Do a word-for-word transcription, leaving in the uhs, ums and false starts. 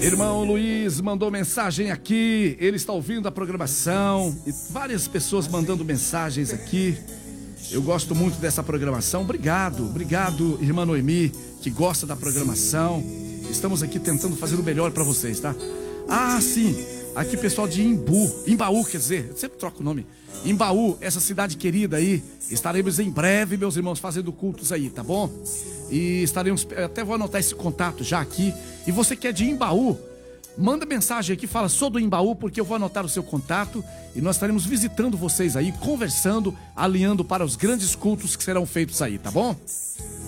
Irmão Luiz mandou mensagem aqui, ele está ouvindo a programação e várias pessoas mandando mensagens aqui. Eu gosto muito dessa programação. Obrigado, obrigado, irmã Noemi, que gosta da programação. Estamos aqui tentando fazer o melhor para vocês, tá? Ah, sim, aqui pessoal de Imbu, Imbaú, quer dizer, eu sempre troco o nome. Imbaú, essa cidade querida aí, estaremos em breve, meus irmãos, fazendo cultos aí, tá bom? E estaremos, até vou anotar esse contato já aqui. E você que é de Imbaú, manda mensagem aqui, fala, sou do Imbaú, porque eu vou anotar o seu contato e nós estaremos visitando vocês aí, conversando, alinhando para os grandes cultos que serão feitos aí, tá bom?